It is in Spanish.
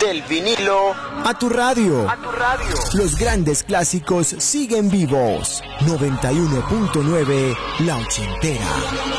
Del vinilo a tu radio. Los grandes clásicos siguen vivos. 91.9 La Ochentera.